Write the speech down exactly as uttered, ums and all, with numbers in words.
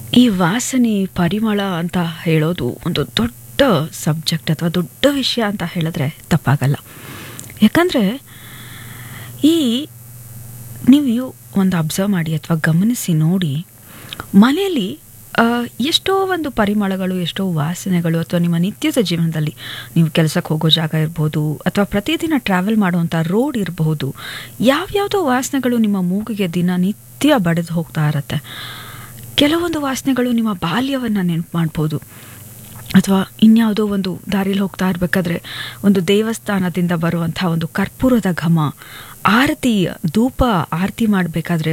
ಈ ವಾಸನೆ ಪರಿಮಳ ಅಂತ ಹೇಳೋದು ಒಂದು ದೊಡ್ಡ ಸಬ್ಜೆಕ್ಟ್ ಅಥವಾ ದೊಡ್ಡ ವಿಷಯ ಅಂತ ಹೇಳಿದ್ರೆ ತಪ್ಪಾಗಲ್ಲ. ಯಾಕಂದರೆ ಈ ನೀವು ಒಂದು ಅಬ್ಸರ್ವ್ ಮಾಡಿ ಅಥವಾ ಗಮನಿಸಿ ನೋಡಿ, ಮನೆಯಲ್ಲಿ ಎಷ್ಟೋ ಒಂದು ಪರಿಮಳಗಳು, ಎಷ್ಟೋ ವಾಸನೆಗಳು, ಅಥವಾ ನಿಮ್ಮ ನಿತ್ಯದ ಜೀವನದಲ್ಲಿ ನೀವು ಕೆಲಸಕ್ಕೆ ಹೋಗೋ ಜಾಗ ಇರ್ಬೋದು, ಅಥವಾ ಪ್ರತಿದಿನ ಟ್ರಾವೆಲ್ ಮಾಡುವಂಥ ರೋಡ್ ಇರಬಹುದು, ಯಾವ್ಯಾವುದೋ ವಾಸನೆಗಳು ನಿಮ್ಮ ಮೂಗಿಗೆ ದಿನನಿತ್ಯ ಬಡಿದು ಹೋಗ್ತಾ ಇರತ್ತೆ. ಕೆಲವೊಂದು ವಾಸನೆಗಳು ನಿಮ್ಮ ಬಾಲ್ಯವನ್ನು ನೆನಪು ಮಾಡ್ಬೋದು, ಅಥವಾ ಇನ್ಯಾವುದೋ ಒಂದು ದಾರಿಲಿ ಹೋಗ್ತಾ ಇರಬೇಕಾದ್ರೆ ಒಂದು ದೇವಸ್ಥಾನದಿಂದ ಬರುವಂಥ ಒಂದು ಕರ್ಪೂರದ ಘಮ, ಆರತಿ ಧೂಪ ಆರತಿ ಮಾಡಬೇಕಾದ್ರೆ